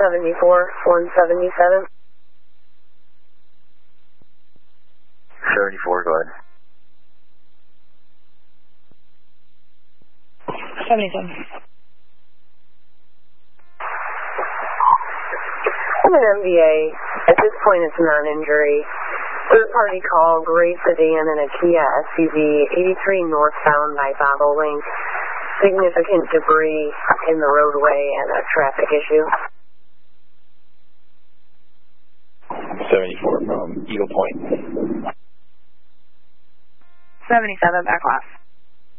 74, 177. 74, go ahead. 77. I'm an MVA. At this point, it's non-injury. Third-party call, gray sedan and a Kia SUV, 83 northbound by Bobble Link. Significant debris in the roadway and a traffic issue. 74 from Eagle Point. 77, back left.